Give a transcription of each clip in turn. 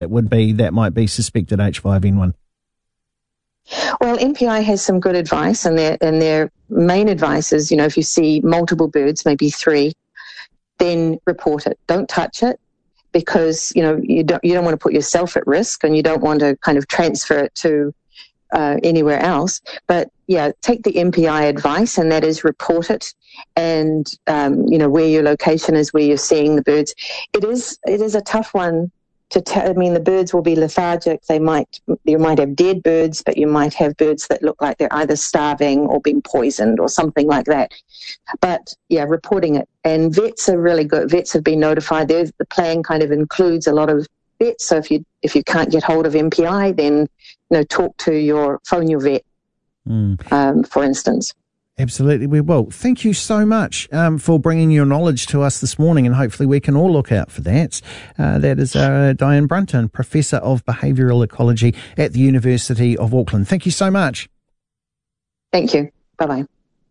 it would be that might be suspected H5N1? Well, MPI has some good advice, and their main advice is, if you see multiple birds, maybe 3, then report it. Don't touch it, because you don't want to put yourself at risk, and you don't want to kind of transfer it to anywhere else. But take the MPI advice, and that is report it, and where your location is, where you're seeing the birds. It is a tough one to tell. I mean, the birds will be lethargic. You might have dead birds, but you might have birds that look like they're either starving or being poisoned or something like that. But reporting it. And vets are really good. Vets have been notified. The plan kind of includes a lot of vets. So if you can't get hold of MPI, then phone your vet, for instance. Absolutely, we will. Thank you so much for bringing your knowledge to us this morning, and hopefully we can all look out for that. That is Diane Brunton, Professor of Behavioural Ecology at the University of Auckland. Thank you so much. Thank you. Bye-bye.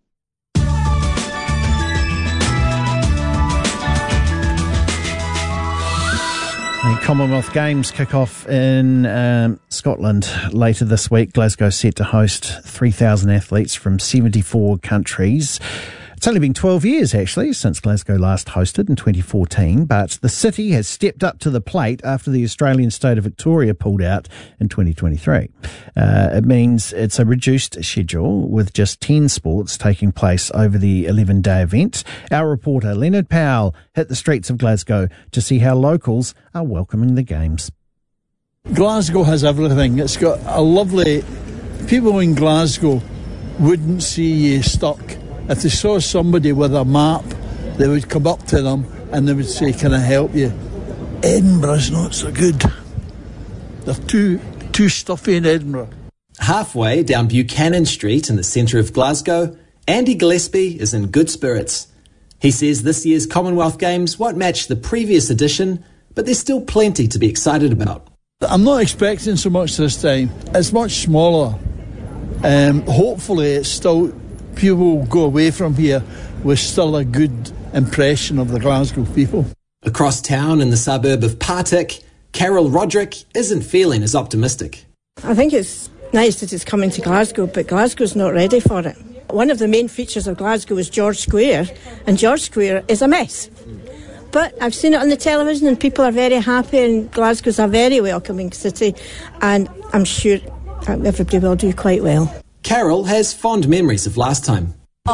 The Commonwealth Games kick off in Scotland later this week. Glasgow set to host 3,000 athletes from 74 countries. It's only been 12 years, actually, since Glasgow last hosted in 2014, but the city has stepped up to the plate after the Australian state of Victoria pulled out in 2023. It means it's a reduced schedule with just 10 sports taking place over the 11-day event. Our reporter, Leonard Powell, hit the streets of Glasgow to see how locals are welcoming the Games. Glasgow has everything. It's got a lovely... People in Glasgow wouldn't see you stuck. If they saw somebody with a map, they would come up to them and they would say, "Can I help you?" Edinburgh's not so good. They're too stuffy in Edinburgh. Halfway down Buchanan Street in the centre of Glasgow, Andy Gillespie is in good spirits. He says this year's Commonwealth Games won't match the previous edition, but there's still plenty to be excited about. I'm not expecting so much this time. It's much smaller. Hopefully it's still... People will go away from here with still a good impression of the Glasgow people. Across town in the suburb of Partick, Carol Roderick isn't feeling as optimistic. I think it's nice that it's coming to Glasgow, but Glasgow's not ready for it. One of the main features of Glasgow is George Square, and George Square is a mess. But I've seen it on the television and people are very happy, and Glasgow's a very welcoming city, and I'm sure everybody will do quite well. Carol has fond memories of last time.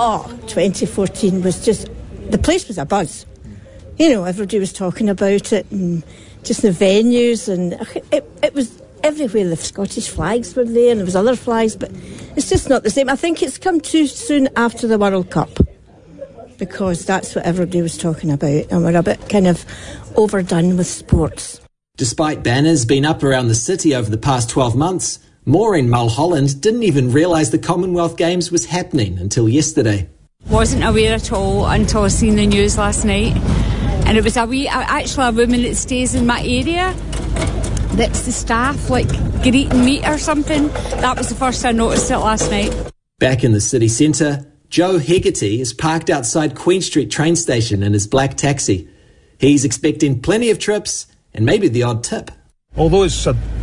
2014 was just... The place was a buzz. Everybody was talking about it, and just the venues, and it was everywhere. The Scottish flags were there, and there was other flags, but it's just not the same. I think it's come too soon after the World Cup, because that's what everybody was talking about, and we're a bit kind of overdone with sports. Despite banners being up around the city over the past 12 months, Maureen Mulholland didn't even realise the Commonwealth Games was happening until yesterday. Wasn't aware at all until I seen the news last night. And it was actually a woman that stays in my area, that's the staff, like greeting meat or something. That was the first I noticed it last night. Back in the city centre, Joe Hegarty is parked outside Queen Street train station in his black taxi. He's expecting plenty of trips and maybe the odd tip. Although it's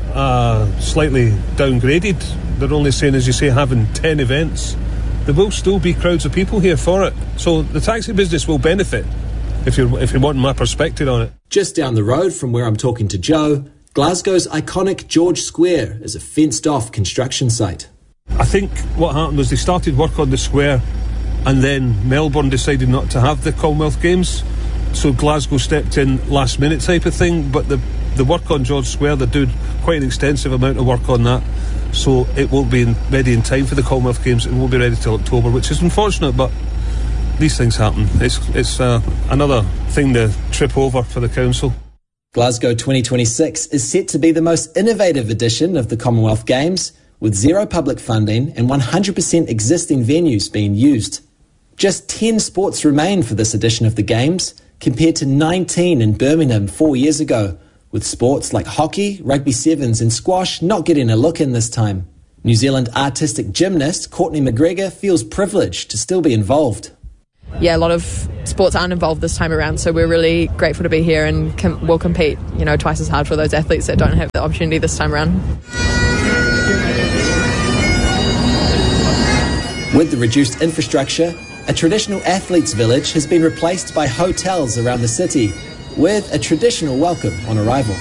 slightly downgraded, they're only saying, as you say, having 10 events. There will still be crowds of people here for it. So the taxi business will benefit, if you're wanting my perspective on it. Just down the road from where I'm talking to Joe, Glasgow's iconic George Square is a fenced-off construction site. I think what happened was they started work on the square, and then Melbourne decided not to have the Commonwealth Games, so Glasgow stepped in last minute type of thing. But the work on George Square, they're doing quite an extensive amount of work on that, so it won't be ready in time for the Commonwealth Games. It won't be ready till October, which is unfortunate, but these things happen. It's another thing to trip over for the council. Glasgow 2026 is set to be the most innovative edition of the Commonwealth Games, with zero public funding and 100% existing venues being used. Just 10 sports remain for this edition of the Games, compared to 19 in Birmingham 4 years ago, with sports like hockey, rugby sevens and squash not getting a look in this time. New Zealand artistic gymnast Courtney McGregor feels privileged to still be involved. a lot of sports aren't involved this time around, so we're really grateful to be here and we'll compete, twice as hard for those athletes that don't have the opportunity this time around. With the reduced infrastructure, a traditional athletes' village has been replaced by hotels around the city, with a traditional welcome on arrival.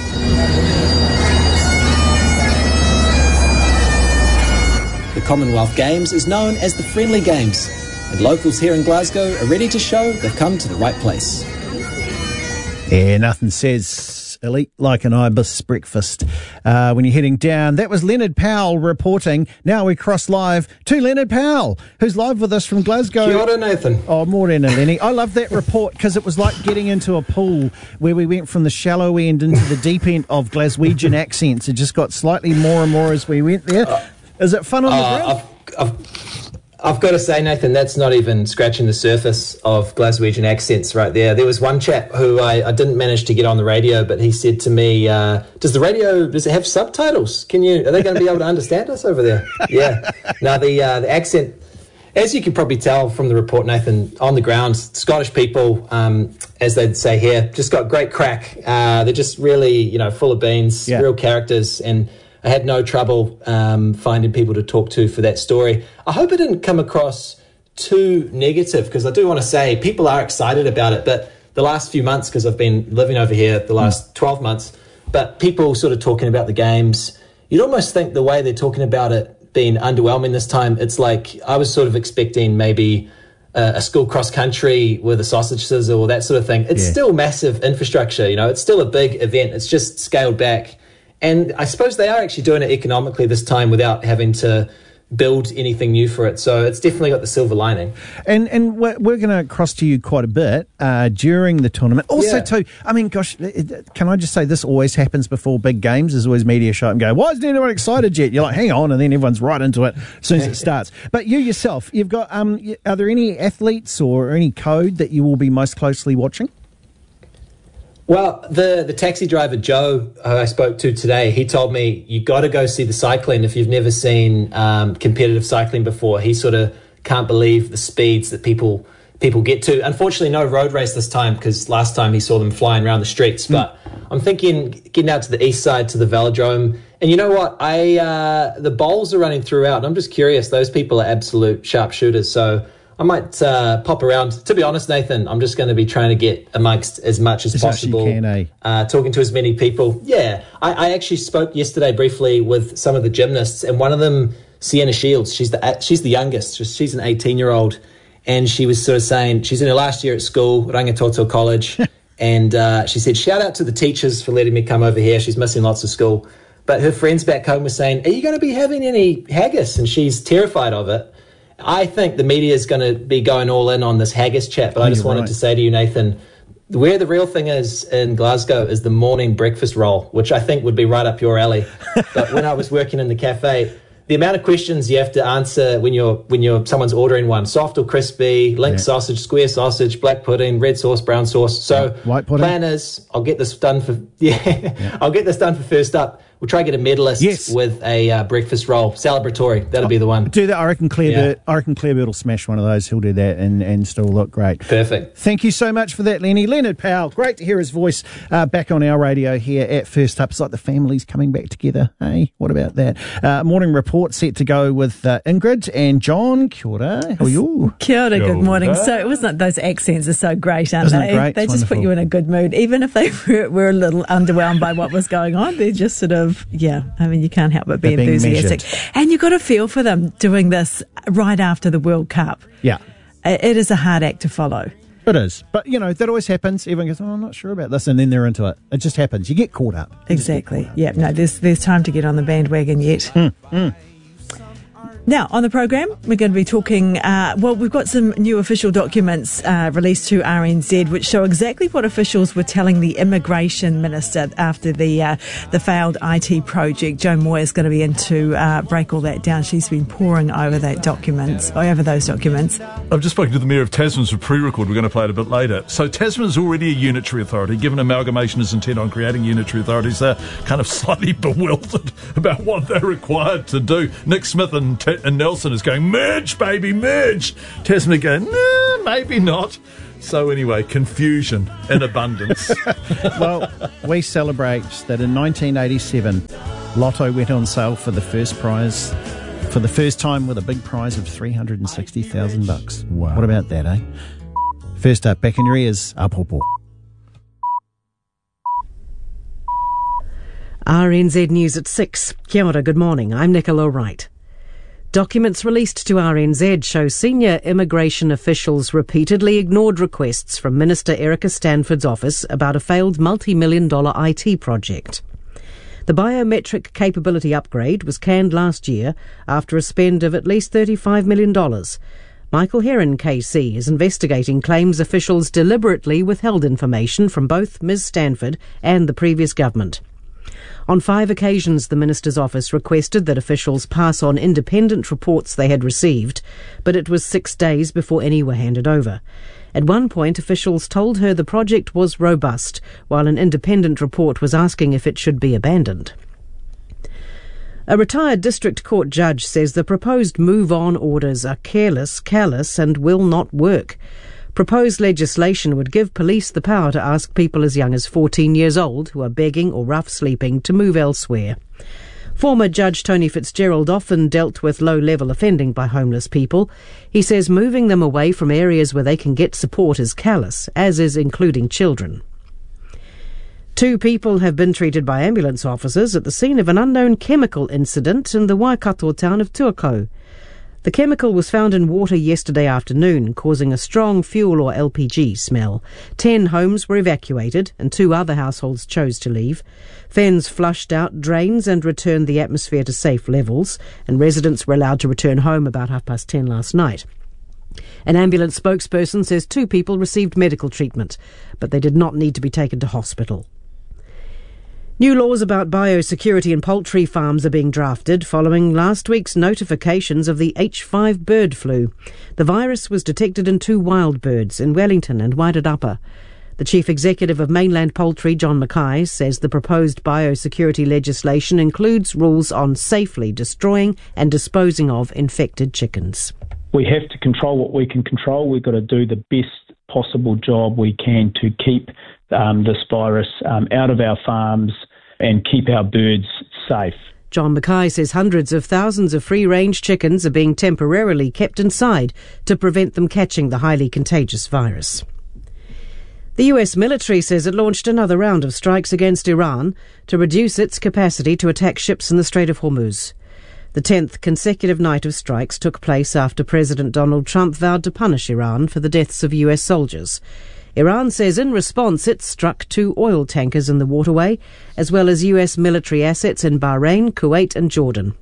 The Commonwealth Games is known as the Friendly Games, and locals here in Glasgow are ready to show they've come to the right place. Yeah, nothing says elite like an ibis breakfast when you're heading down. That was Leonard Powell reporting. Now we cross live to Leonard Powell, who's live with us from Glasgow. Kia ora, Nathan. Oh, morena, Lenny. I love that report because it was like getting into a pool where we went from the shallow end into the deep end of Glaswegian accents. It just got slightly more and more as we went there. Is it fun on the ground? I've got to say, Nathan, that's not even scratching the surface of Glaswegian accents right there. There was one chap who I didn't manage to get on the radio, but he said to me, does it have subtitles? Are they going to be able to understand us over there? Yeah. Now, the accent, as you can probably tell from the report, Nathan, on the ground, Scottish people, as they'd say here, just got great crack. They're just really, full of beans, real characters, and I had no trouble finding people to talk to for that story. I hope it didn't come across too negative, because I do want to say people are excited about it, but the last few months, because I've been living over here the last 12 months, but people sort of talking about the games, you'd almost think the way they're talking about it being underwhelming this time, it's like I was sort of expecting maybe a school cross-country with a sausage sizzle or that sort of thing. It's still massive infrastructure, it's still a big event. It's just scaled back. And I suppose they are actually doing it economically this time without having to build anything new for it. So it's definitely got the silver lining. And we're going to cross to you quite a bit during the tournament. Also, too, I mean, gosh, can I just say this always happens before big games? There's always media show up and go, why isn't anyone excited yet? You're like, hang on, and then everyone's right into it as soon as it starts. But you yourself, you've got, are there any athletes or any code that you will be most closely watching? Well, the taxi driver, Joe, who I spoke to today, he told me, you got to go see the cycling if you've never seen competitive cycling before. He sort of can't believe the speeds that people get to. Unfortunately, no road race this time, because last time he saw them flying around the streets. But I'm thinking getting out to the east side to the velodrome. And you know what? The bowls are running throughout. And I'm just curious. Those people are absolute sharpshooters. So I might pop around. To be honest, Nathan, I'm just going to be trying to get amongst as much as possible, talking to as many people. Yeah, I actually spoke yesterday briefly with some of the gymnasts, and one of them, Sienna Shields, she's the youngest. She's an 18-year-old, and she was sort of saying she's in her last year at school, Rangitoto College, and she said, shout out to the teachers for letting me come over here. She's missing lots of school. But her friends back home were saying, are you going to be having any haggis? And she's terrified of it. I think the media is going to be going all in on this haggis chat, but I just wanted to say to you, Nathan, where the real thing is in Glasgow is the morning breakfast roll, which I think would be right up your alley. But when I was working in the cafe, the amount of questions you have to answer when someone's ordering one, soft or crispy, link sausage, square sausage, black pudding, red sauce, brown sauce. So white pudding. Plan is I'll get this done for I'll get this done for first up. We'll try to get a medalist with a breakfast roll, celebratory. That'll be the one. Do that. I reckon Clarebird will smash one of those. He'll do that and still look great. Perfect. Thank you so much for that, Lenny. Leonard Powell, great to hear his voice back on our radio here at First Up. It's like the family's coming back together. Hey, what about that? Morning report set to go with Ingrid and John. Kia ora. How are you? Kia ora, good morning. So it wasn't those accents are so great, aren't they? Great? They just put you in a good mood, even if they were a little underwhelmed by what was going on. They're just sort of, I mean, you can't help but be enthusiastic. And you've got to feel for them doing this right after the World Cup. Yeah. It is a hard act to follow. It is. But, that always happens. Everyone goes, I'm not sure about this. And then they're into it. It just happens. You get caught up. Exactly. Yeah. No, there's time to get on the bandwagon yet. Now, on the program, we're going to be talking, we've got some new official documents released to RNZ which show exactly what officials were telling the Immigration Minister after the failed IT project. Joan Moy is going to be in to break all that down. She's been poring over those documents. I've just spoken to the Mayor of Tasman for pre-record. We're going to play it a bit later. So Tasman is already a unitary authority. Given amalgamation is intent on creating unitary authorities, they're kind of slightly bewildered about what they're required to do. Nick Smith and Nelson is going, merge, baby, merge. Tasman are going, no, Maybe not. So anyway, confusion in abundance. Well, we celebrate that in 1987, Lotto went on sale for the first time with a big prize of $360,000. Wow. What about that, eh? First up, back in your ears, Apopo. RNZ News at 6. Kia ora, good morning. I'm Nicola Wright. Documents released to RNZ show senior immigration officials repeatedly ignored requests from Minister Erica Stanford's office about a failed multi-million-dollar IT project. The biometric capability upgrade was canned last year after a spend of at least $35 million. Michael Heron, KC, is investigating claims officials deliberately withheld information from both Ms. Stanford and the previous government. On 5 occasions, the Minister's office requested that officials pass on independent reports they had received, but it was 6 days before any were handed over. At one point, officials told her the project was robust, while an independent report was asking if it should be abandoned. A retired district court judge says the proposed move-on orders are careless, callous, and will not work. Proposed legislation would give police the power to ask people as young as 14 years old who are begging or rough sleeping to move elsewhere. Former Judge Tony Fitzgerald often dealt with low-level offending by homeless people. He says moving them away from areas where they can get support is callous, as is including children. 2 people have been treated by ambulance officers at the scene of an unknown chemical incident in the Waikato town of Tuakau. The chemical was found in water yesterday afternoon, causing a strong fuel or LPG smell. 10 homes were evacuated and 2 other households chose to leave. Fens flushed out drains and returned the atmosphere to safe levels, and residents were allowed to return home about 10:30 last night. An ambulance spokesperson says 2 people received medical treatment, but they did not need to be taken to hospital. New laws about biosecurity in poultry farms are being drafted following last week's notifications of the H5 bird flu. The virus was detected in 2 wild birds in Wellington and Wairarapa. The Chief Executive of Mainland Poultry, John Mackay, says the proposed biosecurity legislation includes rules on safely destroying and disposing of infected chickens. We have to control what we can control. We've got to do the best possible job we can to keep this virus out of our farms and keep our birds safe. John Mackay says hundreds of thousands of free-range chickens are being temporarily kept inside to prevent them catching the highly contagious virus. The US military says it launched another round of strikes against Iran to reduce its capacity to attack ships in the Strait of Hormuz. The 10th consecutive night of strikes took place after President Donald Trump vowed to punish Iran for the deaths of US soldiers. Iran says in response it struck 2 oil tankers in the waterway, as well as US military assets in Bahrain, Kuwait and Jordan.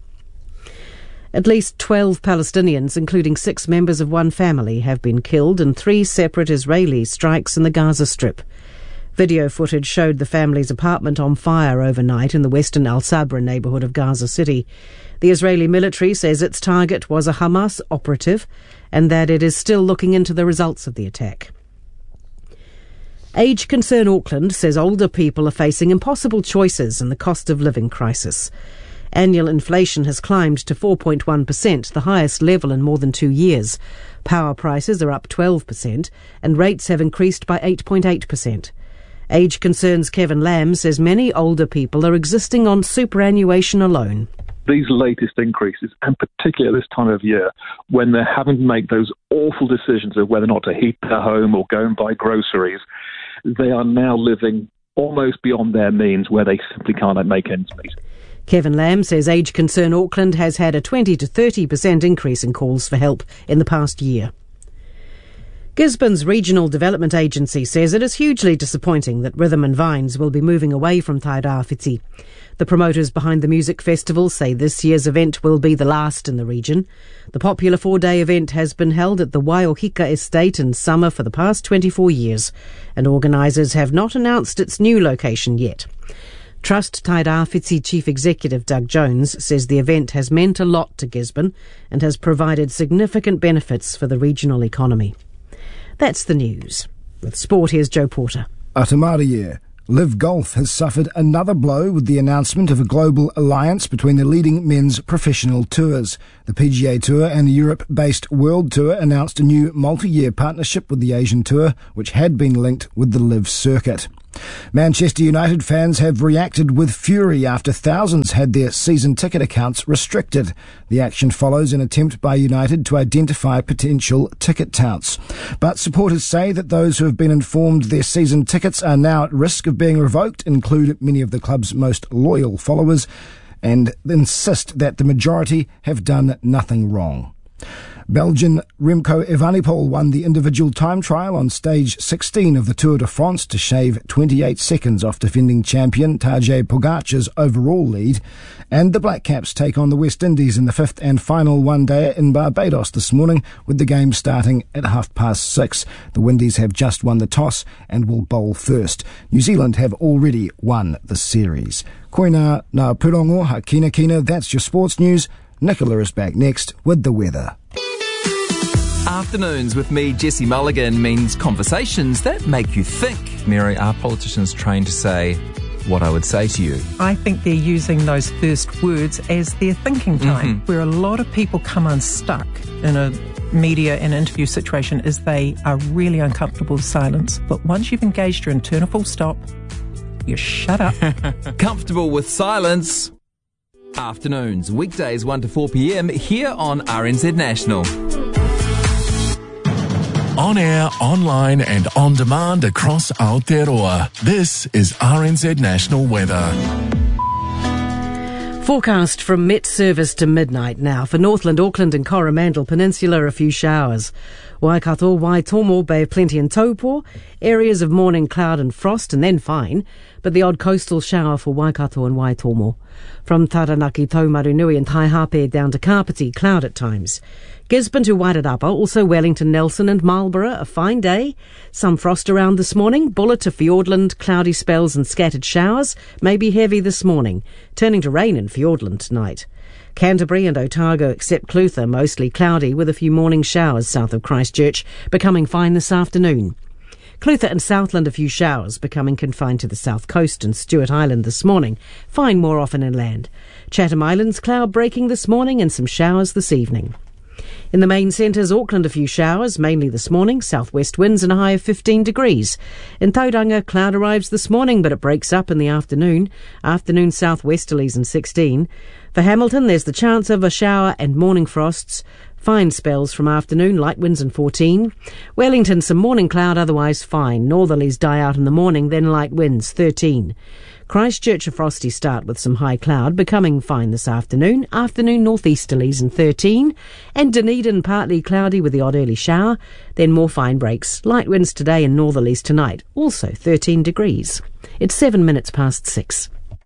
At least 12 Palestinians, including 6 members of one family, have been killed in 3 separate Israeli strikes in the Gaza Strip. Video footage showed the family's apartment on fire overnight in the western Al-Sabra neighbourhood of Gaza City. The Israeli military says its target was a Hamas operative and that it is still looking into the results of the attack. Age Concern Auckland says older people are facing impossible choices in the cost of living crisis. Annual inflation has climbed to 4.1%, the highest level in more than 2 years. Power prices are up 12% and rates have increased by 8.8%. Age Concerns Kevin Lamb says many older people are existing on superannuation alone. These latest increases, and particularly at this time of year, when they're having to make those awful decisions of whether or not to heat their home or go and buy groceries, they are now living almost beyond their means where they simply can't make ends meet. Kevin Lamb says Age Concern Auckland has had a 20 to 30% increase in calls for help in the past year. Gisborne's Regional Development Agency says it is hugely disappointing that Rhythm and Vines will be moving away from Tairāwhiti. The promoters behind the music festival say this year's event will be the last in the region. The popular 4-day event has been held at the Waiohika Estate in summer for the past 24 years, and organisers have not announced its new location yet. Trust Tairāwhiti Chief Executive Doug Jones says the event has meant a lot to Gisborne and has provided significant benefits for the regional economy. That's the news. With sport, here's Joe Porter. Atamarie, Liv Golf has suffered another blow with the announcement of a global alliance between the leading men's professional tours. The PGA Tour and the Europe-based World Tour announced a new multi-year partnership with the Asian Tour, which had been linked with the Liv circuit. Manchester United fans have reacted with fury after thousands had their season ticket accounts restricted. The action follows an attempt by United to identify potential ticket touts. But supporters say that those who have been informed their season tickets are now at risk of being revoked include many of the club's most loyal followers and insist that the majority have done nothing wrong. Belgian Remco Evenepoel won the individual time trial on stage 16 of the Tour de France to shave 28 seconds off defending champion Tadej Pogacar's overall lead. And the Black Caps take on the West Indies in the fifth and final one-dayer in Barbados this morning, with the game starting at 6:30. The Windies have just won the toss and will bowl first. New Zealand have already won the series. Koina na purongo ha kina kina, that's your sports news. Nicola is back next with the weather. Afternoons with me, Jesse Mulligan, means conversations that make you think. Mary, are politicians trained to say what I would say to you? I think they're using those first words as their thinking time, where a lot of people come unstuck in a media and interview situation is they are really uncomfortable with silence. But once you've engaged your internal full stop, you shut up. Comfortable with silence. Afternoons, weekdays 1 to 4 p.m. here on RNZ National. On air, online and on demand across Aotearoa. This is RNZ National Weather. Forecast from Met Service to midnight now. For Northland, Auckland and Coromandel Peninsula, a few showers. Waikato, Waitomo, Bay of Plenty and Taupo. Areas of morning cloud and frost and then fine. But the odd coastal shower for Waikato and Waitomo. From Taranaki, Taumarunui and Taihape down to Kapiti, cloud at times. Gisborne to Wairarapa, also Wellington, Nelson and Marlborough, a fine day. Some frost around this morning. Buller to Fiordland, cloudy spells and scattered showers. Maybe heavy this morning. Turning to rain in Fiordland tonight. Canterbury and Otago except Clutha, mostly cloudy with a few morning showers south of Christchurch, becoming fine this afternoon. Clutha and Southland a few showers, becoming confined to the south coast and Stewart Island this morning. Fine more often inland. Chatham Islands cloud breaking this morning and some showers this evening. In the main centres, Auckland a few showers, mainly this morning, southwest winds and a high of 15 degrees. In Tauranga, cloud arrives this morning, but it breaks up in the afternoon. Afternoon southwesterlies and 16. For Hamilton, there's the chance of a shower and morning frosts. Fine spells from afternoon, light winds and 14. Wellington, some morning cloud, otherwise fine. Northerlies die out in the morning, then light winds, 13. Christchurch a frosty start with some high cloud, becoming fine this afternoon. Afternoon northeasterlies and 13. And Dunedin partly cloudy with the odd early shower. Then more fine breaks. Light winds today and northerlies tonight. Also 13 degrees. It's 7 minutes past 6.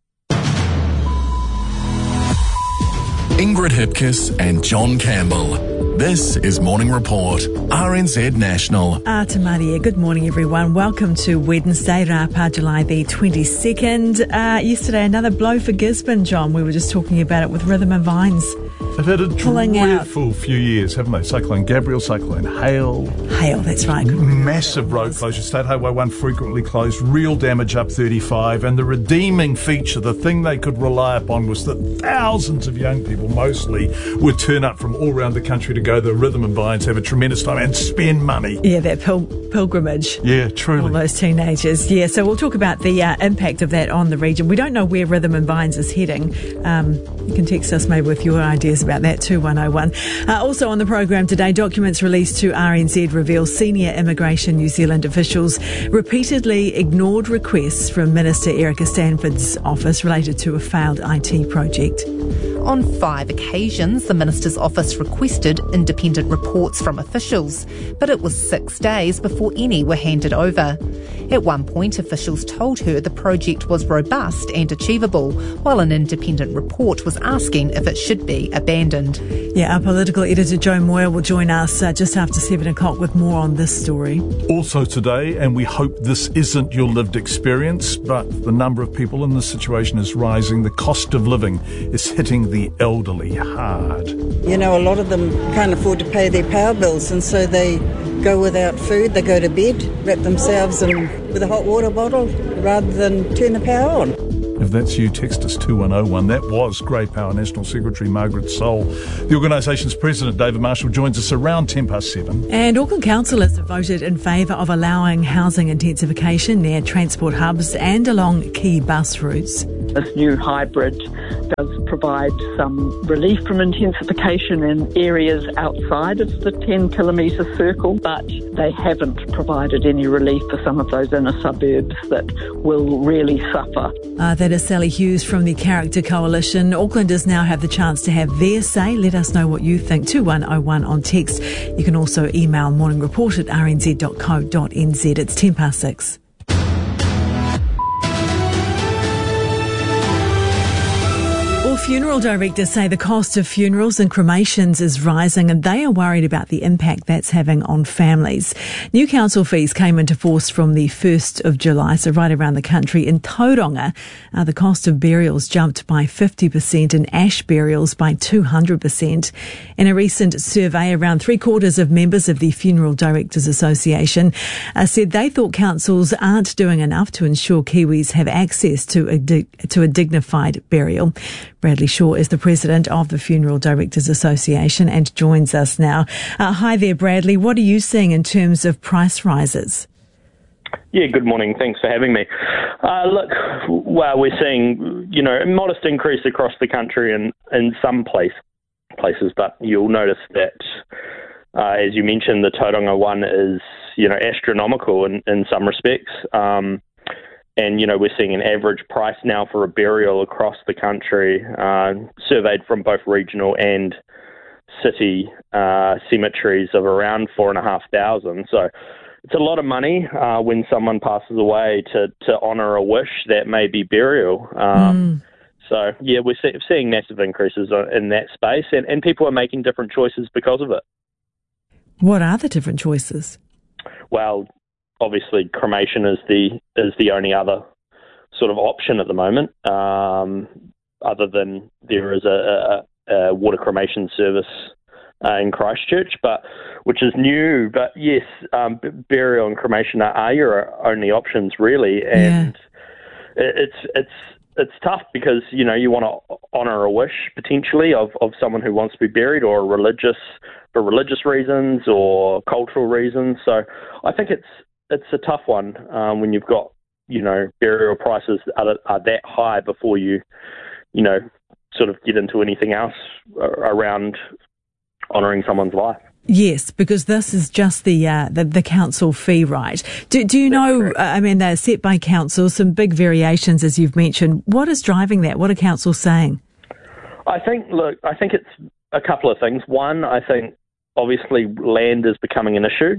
Ingrid Hipkiss and John Campbell. This is Morning Report, RNZ National. Tamaria, good morning everyone. Welcome to Wednesday, Rapa, July the 22nd. Yesterday, another blow for Gisborne, John. We were just talking about it with Rhythm and Vines. They've had a dreadful few years, haven't they? Cyclone Gabrielle, Cyclone Hale. Hale, that's right. Massive road closures. State Highway 1 frequently closed. Real damage up 35. And the redeeming feature, the thing they could rely upon, was that thousands of young people, mostly, would turn up from all around the country to go to Rhythm and Vines, have a tremendous time and spend money. Yeah, that pilgrimage. Yeah, truly. All those teenagers. Yeah, so we'll talk about the impact of that on the region. We don't know where Rhythm and Vines is heading. You can text us maybe with your ideas about that too, 101. Also on the program today, documents released to RNZ reveal senior Immigration New Zealand officials repeatedly ignored requests from Minister Erica Stanford's office related to a failed IT project. On 5 occasions, the Minister's office requested independent reports from officials, but it was 6 days before any were handed over. At one point, officials told her the project was robust and achievable, while an independent report was asking if it should be abandoned. Yeah, our political editor Joe Moyle will join us just after 7 o'clock with more on this story. Also today, and we hope this isn't your lived experience, but the number of people in this situation is rising. The cost of living is hitting the elderly hard. You know, a lot of them can't afford to pay their power bills, and so they go without food, they go to bed, wrap themselves in with a hot water bottle rather than turn the power on. If that's you, text us 2101. That was Grey Power National Secretary Margaret Soul. The organisation's president, David Marshall, joins us around 7:10. And Auckland councillors have voted in favour of allowing housing intensification near transport hubs and along key bus routes. This new hybrid does provide some relief from intensification in areas outside of the 10-kilometre circle, but they haven't provided any relief for some of those inner suburbs that will really suffer. That is Sally Hughes from the Character Coalition. Aucklanders now have the chance to have their say. Let us know what you think. 2101 on text. You can also email morningreport@rnz.co.nz. It's 6:10. Funeral directors say the cost of funerals and cremations is rising, and they are worried about the impact that's having on families. New council fees came into force from the 1st of July, so right around the country. In Tauranga, the cost of burials jumped by 50% and ash burials by 200%. In a recent survey, around 3/4 of members of the Funeral Directors Association said they thought councils aren't doing enough to ensure Kiwis have access to a dignified burial. Bradley Shaw is the president of the Funeral Directors Association and joins us now. Hi there, Bradley. What are you seeing in terms of price rises? Yeah, good morning. Thanks for having me. Look, well, we're seeing, a modest increase across the country in some places, but you'll notice that, as you mentioned, the Tauranga one is, astronomical in some respects. And, we're seeing an average price now for a burial across the country, surveyed from both regional and city cemeteries, of around $4,500. So it's a lot of money when someone passes away to honour a wish that may be burial. So, yeah, we're seeing massive increases in that space, and people are making different choices because of it. What are the different choices? Well, obviously, cremation is the only other sort of option at the moment, other than there is a water cremation service in Christchurch, which is new. But yes, burial and cremation are your only options, really, and it's tough because you want to honour a wish potentially of someone who wants to be buried, or for religious reasons or cultural reasons. So I think it's a tough one when you've got, burial prices are that high before you, sort of get into anything else around honouring someone's life. Yes, because this is just the council fee, right? Do you know, they're set by council, some big variations, as you've mentioned. What is driving that? What are councils saying? I think it's a couple of things. One, I think obviously land is becoming an issue.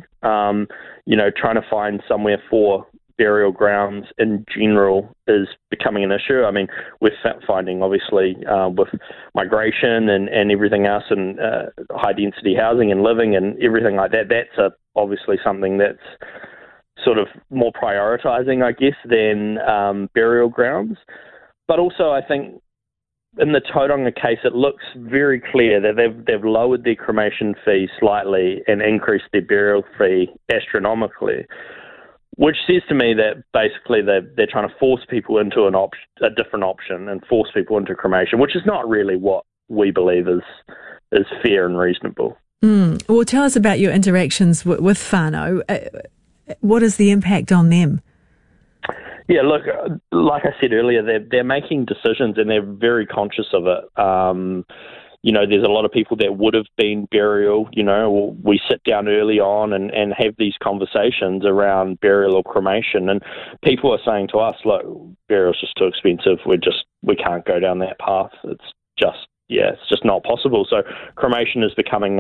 Trying to find somewhere for burial grounds in general is becoming an issue. I mean, we're finding obviously with migration and everything else, and high density housing and living and everything like that, that's obviously something that's sort of more prioritising, I guess, than burial grounds. But also I think in the Tauranga case, it looks very clear that they've lowered their cremation fee slightly and increased their burial fee astronomically, which says to me that basically they're trying to force people into a different option and force people into cremation, which is not really what we believe is fair and reasonable. Well, tell us about your interactions with whānau. What is the impact on them? Yeah, look, like I said earlier, they're making decisions and they're very conscious of it. There's a lot of people that would have been burial. We sit down early on and have these conversations around burial or cremation, and people are saying to us, look, burial's just too expensive. We can't go down that path. It's just not possible. So cremation is becoming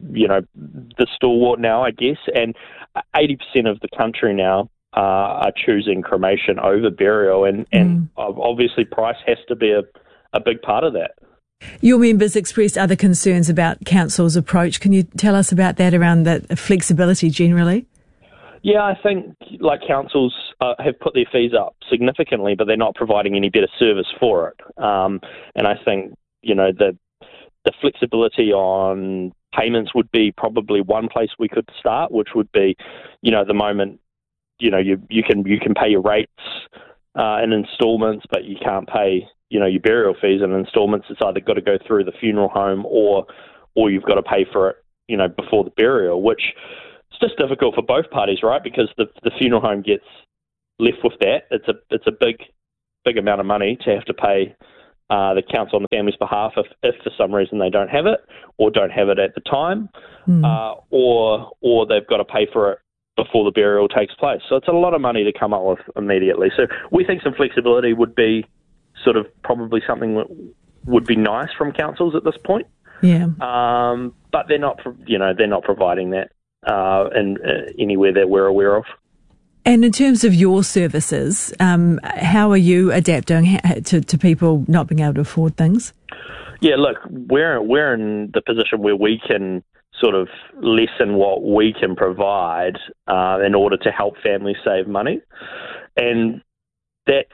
the stalwart now, I guess, and 80% of the country now are choosing cremation over burial, and obviously price has to be a big part of that. Your members expressed other concerns about council's approach. Can you tell us about that, around the flexibility generally? Yeah, I think councils have put their fees up significantly, but they're not providing any better service for it. And I think the flexibility on payments would be probably one place we could start, which would be, at the moment, you can pay your rates in instalments, but you can't pay, your burial fees in instalments. It's either got to go through the funeral home or you've got to pay for it, before the burial, which it's just difficult for both parties, right? Because the funeral home gets left with that. It's a big amount of money to have to pay the council on the family's behalf if for some reason they don't have it or don't have it at the time, or they've got to pay for it before the burial takes place. So it's a lot of money to come up with immediately. So we think some flexibility would be sort of probably something that would be nice from councils at this point. Yeah. But they're not providing that anywhere that we're aware of. And in terms of your services, how are you adapting to people not being able to afford things? Yeah, look, we're in the position where we can sort of lessen what we can provide in order to help families save money. And that's,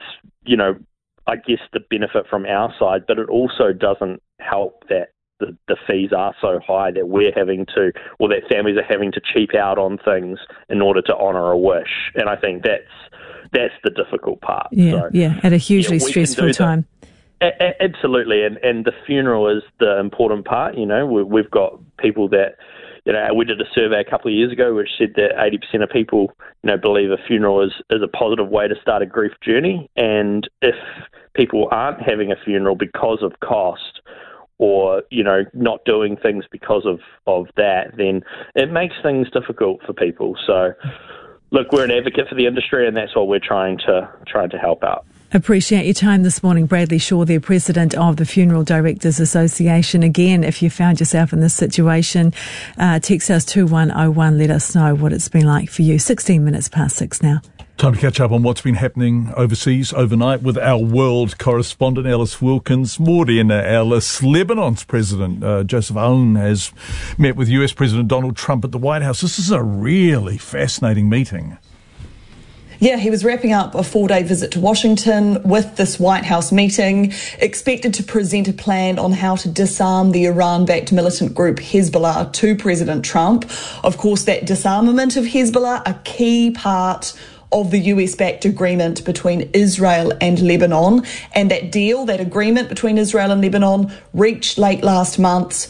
I guess the benefit from our side, but it also doesn't help that the fees are so high that we're having to, or that families are having to cheap out on things in order to honour a wish. And I think that's the difficult part. Yeah, at a hugely stressful time. Absolutely, and the funeral is the important part. We've got people that, we did a survey a couple of years ago which said that 80% of people, believe a funeral is a positive way to start a grief journey. And if people aren't having a funeral because of cost, or, not doing things because of that, then it makes things difficult for people. So, look, we're an advocate for the industry, and that's what we're trying to help out. Appreciate your time this morning. Bradley Shaw, the President of the Funeral Directors Association. Again, if you found yourself in this situation, text us 2101, let us know what it's been like for you. 16 minutes past 6 now. Time to catch up on what's been happening overseas overnight with our world correspondent, Alice Wilkins. Morning, Alice. Lebanon's President Joseph Aoun has met with US President Donald Trump at the White House. This is a really fascinating meeting. Yeah, he was wrapping up a 4-day visit to Washington with this White House meeting, expected to present a plan on how to disarm the Iran-backed militant group Hezbollah to President Trump. Of course, that disarmament of Hezbollah, a key part of the US-backed agreement between Israel and Lebanon. And that deal, that agreement between Israel and Lebanon, reached late last month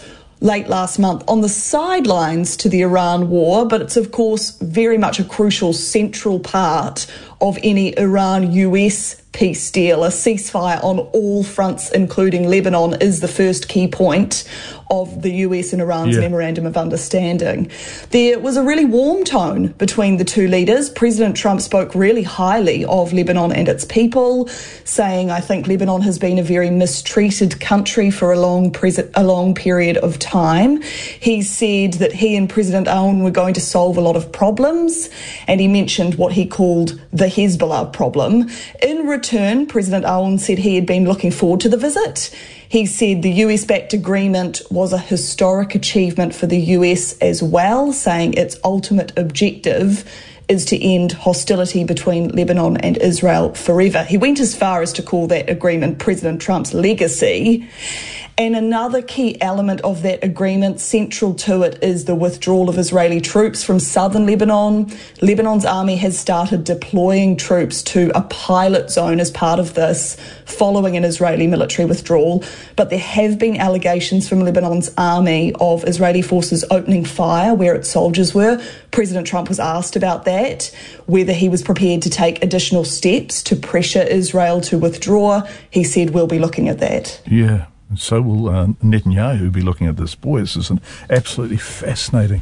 on the sidelines to the Iran war, but it's of course very much a crucial central part of any Iran-US peace deal. A ceasefire on all fronts, including Lebanon, is the first key point of the US and Iran's Memorandum of Understanding. There was a really warm tone between the two leaders. President Trump spoke really highly of Lebanon and its people, saying, I think Lebanon has been a very mistreated country for a long period of time. He said that he and President Aoun were going to solve a lot of problems, and he mentioned what he called the Hezbollah problem. In return, President Aoun said he had been looking forward to the visit. He said the US-backed agreement was a historic achievement for the US as well, saying its ultimate objective is to end hostility between Lebanon and Israel forever. He went as far as to call that agreement President Trump's legacy. And another key element of that agreement, central to it, is the withdrawal of Israeli troops from southern Lebanon. Lebanon's army has started deploying troops to a pilot zone as part of this, following an Israeli military withdrawal. But there have been allegations from Lebanon's army of Israeli forces opening fire where its soldiers were. President Trump was asked about that, whether he was prepared to take additional steps to pressure Israel to withdraw. He said, we'll be looking at that. Yeah. And so will Netanyahu be looking at this. Boy, this is an absolutely fascinating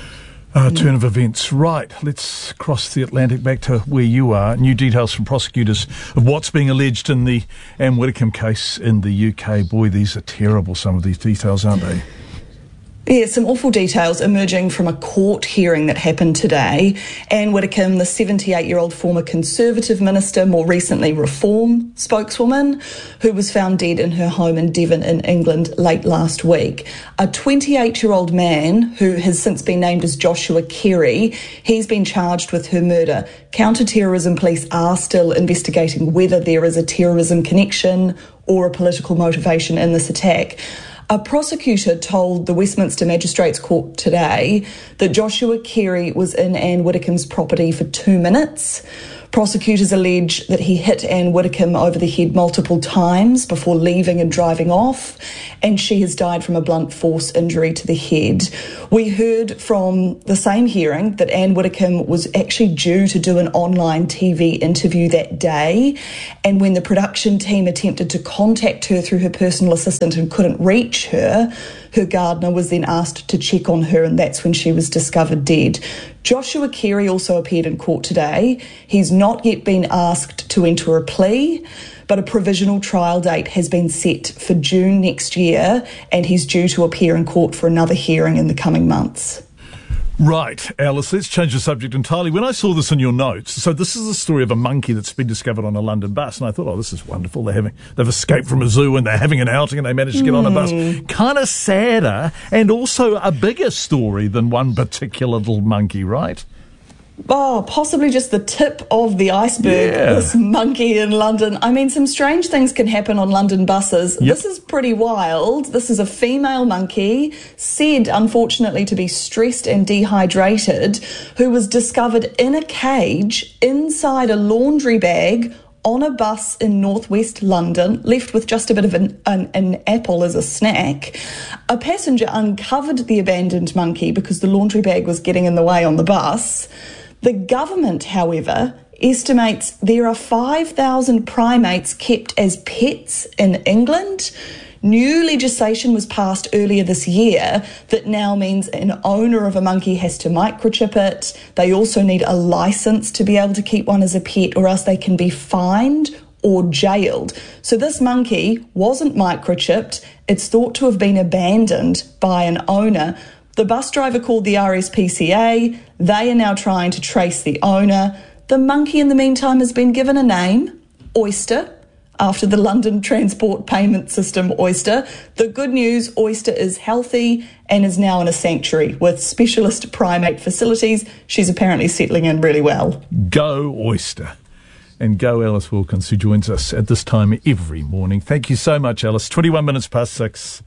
turn of events. Right, let's cross the Atlantic back to where you are. New details from prosecutors of what's being alleged in the Anne Widdecombe case in the UK. Boy, these are terrible, some of these details, aren't they? Yeah, some awful details emerging from a court hearing that happened today. Anne Widdecombe, the 78-year-old former Conservative minister, more recently Reform spokeswoman, who was found dead in her home in Devon in England late last week. A 28-year-old man who has since been named as Joshua Carey, he's been charged with her murder. Counter-terrorism police are still investigating whether there is a terrorism connection or a political motivation in this attack. A prosecutor told the Westminster Magistrates Court today that Joshua Carey was in Anne Widdecombe's property for 2 minutes. Prosecutors allege that he hit Anne Widdecombe over the head multiple times before leaving and driving off, and she has died from a blunt force injury to the head. We heard from the same hearing that Anne Widdecombe was actually due to do an online TV interview that day, and when the production team attempted to contact her through her personal assistant and couldn't reach her, her gardener was then asked to check on her, and that's when she was discovered dead. Joshua Carey also appeared in court today. He's not yet been asked to enter a plea, but a provisional trial date has been set for June next year, and he's due to appear in court for another hearing in the coming months. Right, Alice, let's change the subject entirely. When I saw this in your notes, so this is the story of a monkey that's been discovered on a London bus, and I thought, oh, this is wonderful. They've escaped from a zoo and they're having an outing and they managed to get on a bus. Kind of sadder and also a bigger story than one particular little monkey, right? Oh, possibly just the tip of the iceberg, this monkey in London. I mean, some strange things can happen on London buses. Yep. This is pretty wild. This is a female monkey, said, unfortunately, to be stressed and dehydrated, who was discovered in a cage inside a laundry bag on a bus in northwest London, left with just a bit of an apple as a snack. A passenger uncovered the abandoned monkey because the laundry bag was getting in the way on the bus. The government, however, estimates there are 5,000 primates kept as pets in England. New legislation was passed earlier this year that now means an owner of a monkey has to microchip it. They also need a license to be able to keep one as a pet, or else they can be fined or jailed. So this monkey wasn't microchipped. It's thought to have been abandoned by an owner. The bus driver called the RSPCA. They are now trying to trace the owner. The monkey, in the meantime, has been given a name, Oyster, after the London Transport Payment System Oyster. The good news, Oyster is healthy and is now in a sanctuary with specialist primate facilities. She's apparently settling in really well. Go Oyster. And go Alice Wilkins, who joins us at this time every morning. Thank you so much, Alice. 21 minutes past 6.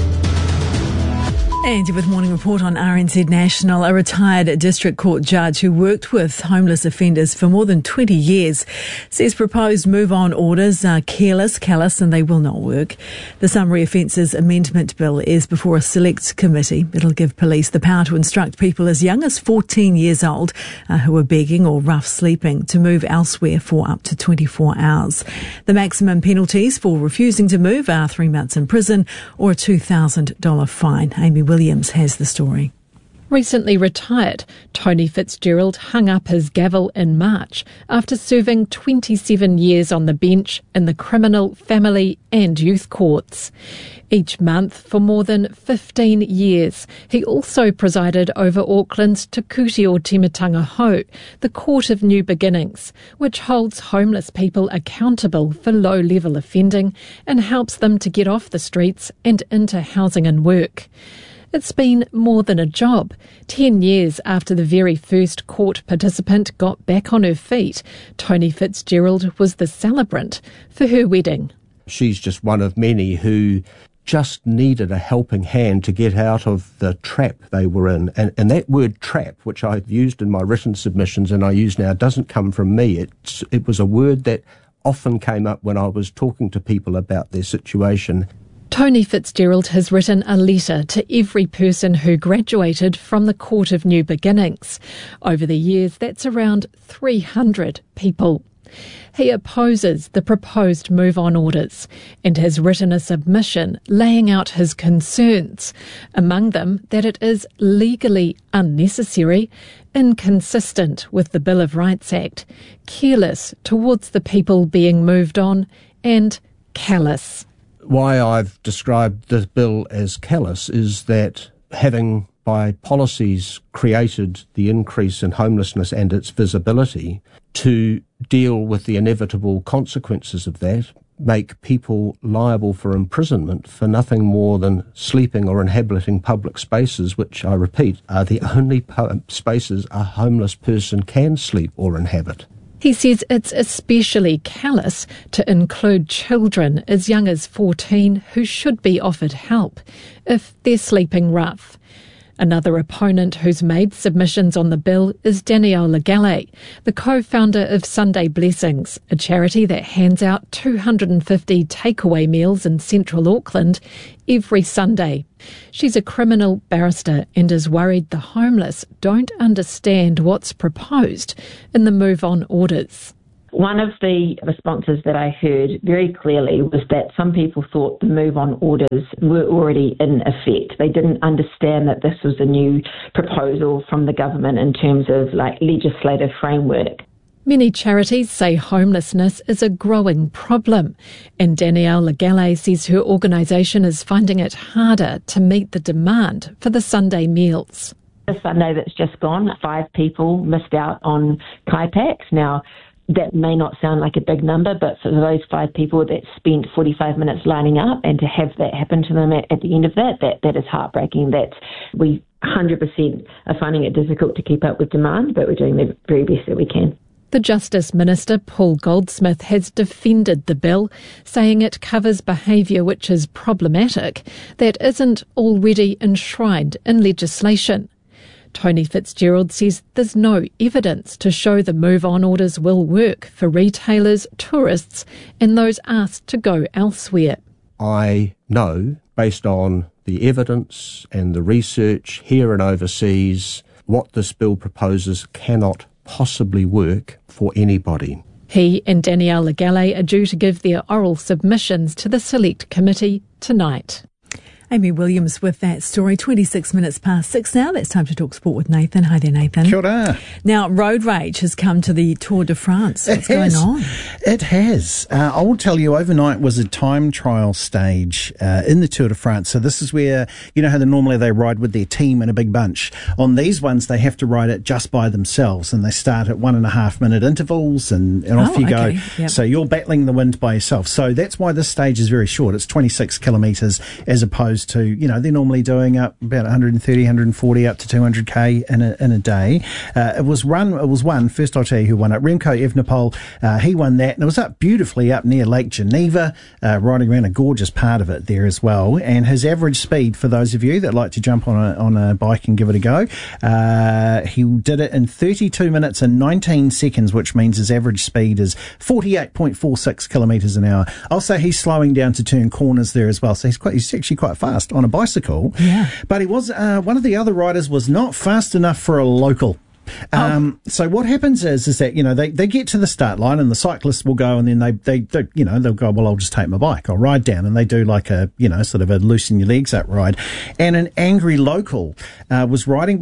And with Morning Report on RNZ National, a retired district court judge who worked with homeless offenders for more than 20 years says proposed move-on orders are careless, callous, and they will not work. The Summary Offences Amendment Bill is before a select committee. It'll give police the power to instruct people as young as 14 years old who are begging or rough sleeping to move elsewhere for up to 24 hours. The maximum penalties for refusing to move are 3 months in prison or a $2,000 fine. Amy Williams has the story. Recently retired, Tony Fitzgerald hung up his gavel in March after serving 27 years on the bench in the criminal, family and youth courts. Each month for more than 15 years, he also presided over Auckland's Te Kuti o Timatanga Hou, the Court of New Beginnings, which holds homeless people accountable for low-level offending and helps them to get off the streets and into housing and work. It's been more than a job. 10 years after the very first court participant got back on her feet, Tony Fitzgerald was the celebrant for her wedding. She's just one of many who just needed a helping hand to get out of the trap they were in. And that word trap, which I've used in my written submissions and I use now, doesn't come from me. It was a word that often came up when I was talking to people about their situation. Tony Fitzgerald has written a letter to every person who graduated from the Court of New Beginnings. Over the years, that's around 300 people. He opposes the proposed move-on orders and has written a submission laying out his concerns, among them that it is legally unnecessary, inconsistent with the Bill of Rights Act, careless towards the people being moved on, and callous. Why I've described the bill as callous is that having by policies created the increase in homelessness and its visibility, to deal with the inevitable consequences of that, make people liable for imprisonment for nothing more than sleeping or inhabiting public spaces, which, I repeat, are the only spaces a homeless person can sleep or inhabit. He says it's especially callous to include children as young as 14 who should be offered help if they're sleeping rough. Another opponent who's made submissions on the bill is Danielle Legale, the co-founder of Sunday Blessings, a charity that hands out 250 takeaway meals in central Auckland every Sunday. She's a criminal barrister and is worried the homeless don't understand what's proposed in the Move On orders. One of the responses that I heard very clearly was that some people thought the Move On orders were already in effect. They didn't understand that this was a new proposal from the government in terms of legislative framework. Many charities say homelessness is a growing problem, and Danielle Legale says her organisation is finding it harder to meet the demand for the Sunday meals. The Sunday that's just gone, 5 people missed out on kai packs. Now, that may not sound like a big number, but for those 5 people that spent 45 minutes lining up and to have that happen to them at the end of that is heartbreaking. That we 100% are finding it difficult to keep up with demand, but we're doing the very best that we can. The Justice Minister, Paul Goldsmith, has defended the bill, saying it covers behaviour which is problematic that isn't already enshrined in legislation. Tony Fitzgerald says there's no evidence to show the Move On orders will work for retailers, tourists and those asked to go elsewhere. I know, based on the evidence and the research here and overseas, what this bill proposes cannot possibly work for anybody. He and Danielle Legale are due to give their oral submissions to the Select Committee tonight. Amy Williams with that story. 26 minutes past 6 now. It's time to talk sport with Nathan. Hi there, Nathan. Kia ora. Now, road rage has come to the Tour de France. What's going on? It has. I will tell you, overnight was a time trial stage in the Tour de France. So this is where, you know how normally they ride with their team in a big bunch. On these ones, they have to ride it just by themselves, and they start at 1.5 minute intervals, and off you go. Yep. So you're battling the wind by yourself. So that's why this stage is very short. It's 26 kilometres as opposed to, you know, they're normally doing up about 130, 140 up to 200k in a day. It was one. First, I'll tell you who won it. Remco Evenepoel. He won that, and it was up beautifully up near Lake Geneva, riding around a gorgeous part of it there as well. And his average speed, for those of you that like to jump on a bike and give it a go, he did it in 32 minutes and 19 seconds, which means his average speed is 48.46 kilometres an hour. I'll say he's slowing down to turn corners there as well, so he's actually quite fast on a bicycle. Yeah. But he was one of the other riders was not fast enough for a local. So what happens is that, you know, they get to the start line and the cyclists will go, and then they you know, they'll go, well, I'll just take my bike, I'll ride down, and they do like a, you know, sort of a loosen your legs up ride. And an angry local was driving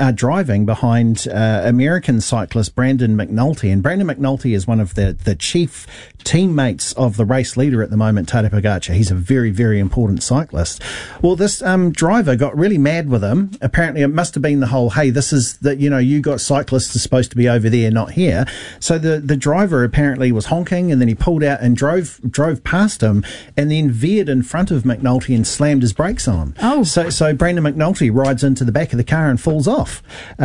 behind American cyclist Brandon McNulty, and Brandon McNulty is one of the chief teammates of the race leader at the moment, Tadej Pogacar. He's a very, very important cyclist. Well, this driver got really mad with him. Apparently it must have been the whole, hey, this is that, you know, you got cyclists are supposed to be over there, not here. So the driver apparently was honking, and then he pulled out and drove past him, and then veered in front of McNulty and slammed his brakes on. So Brandon McNulty rides into the back of the car and falls off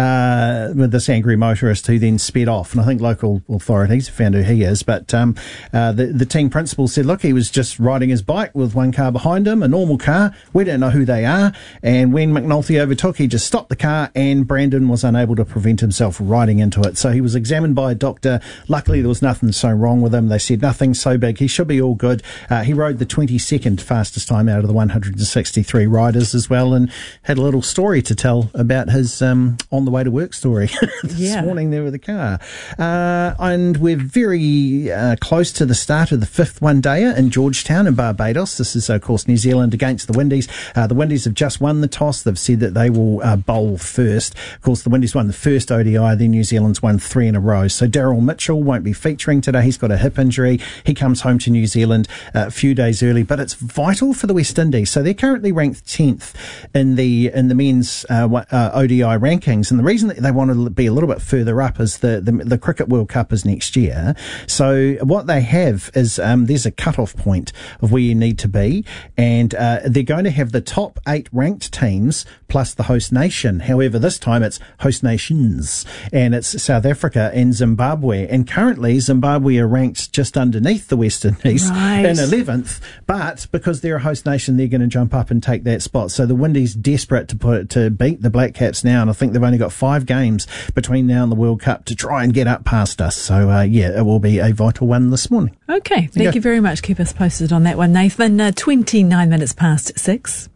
with this angry motorist, who then sped off. And I think local authorities have found who he is, but the team principal said, look, he was just riding his bike with one car behind him, a normal car. We don't know who they are. And when McNulty overtook, he just stopped the car, and Brandon was unable to prevent himself riding into it. So he was examined by a doctor. Luckily, there was nothing so wrong with him. They said nothing so big. He should be all good. He rode the 22nd fastest time out of the 163 riders as well, and had a little story to tell about his on the way to work story this morning there with the car. And we're very close to the start of the 5th one-dayer in Georgetown in Barbados. This is, of course, New Zealand against the Windies. The Windies have just won the toss. They've said that they will bowl first. Of course, the Windies won the first ODI, then New Zealand's won 3 in a row. So Daryl Mitchell won't be featuring today. He's got a hip injury. He comes home to New Zealand a few days early, but it's vital for the West Indies. So they're currently ranked 10th in the men's ODI rankings, and the reason that they want to be a little bit further up is the Cricket World Cup is next year. So what they have is there's a cut-off point of where you need to be, and they're going to have the top 8 ranked teams plus the host nation. However, this time it's host nations, and it's South Africa and Zimbabwe. And currently, Zimbabwe are ranked just underneath the West Indies in 11th, but because they're a host nation, they're going to jump up and take that spot. So the Windies desperate to beat the Black Caps now, and I think they've only got 5 games between now and the World Cup to try and get up past us. So, it will be a vital one this morning. Okay, thank you very much. Keep us posted on that one, Nathan. 29 minutes past 6.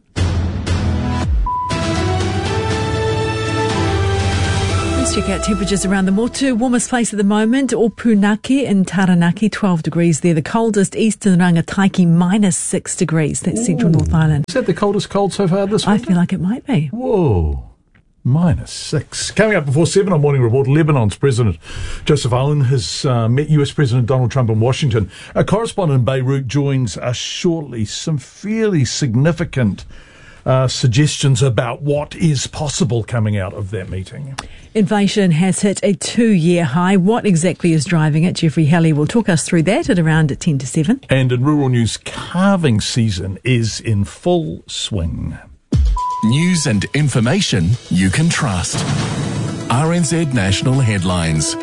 Let's check out temperatures around the Motu. Warmest place at the moment, Opunake in Taranaki, 12 degrees there. The coldest, Eastern Rangataiki, minus 6 degrees. That's Central North Island. Is that the coldest cold so far this winter? I feel like it might be. Whoa. Minus 6. Coming up before 7 on Morning Report, Lebanon's President Joseph Aoun has met US President Donald Trump in Washington. A correspondent in Beirut joins us shortly. Some fairly significant suggestions about what is possible coming out of that meeting. Inflation has hit a 2-year high. What exactly is driving it? Jeffrey Halley will talk us through that at around 10 to 7. And in rural news, calving season is in full swing. News and information you can trust. RNZ National Headlines.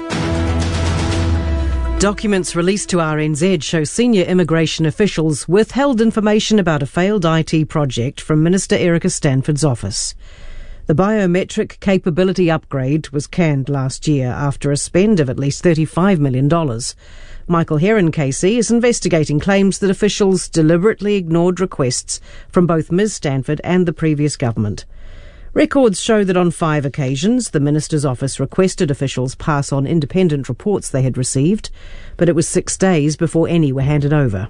Documents released to RNZ show senior immigration officials withheld information about a failed IT project from Minister Erica Stanford's office. The biometric capability upgrade was canned last year after a spend of at least $35 million. Michael Heron KC is investigating claims that officials deliberately ignored requests from both Ms Stanford and the previous government. Records show that on 5 occasions, the minister's office requested officials pass on independent reports they had received, but it was 6 days before any were handed over.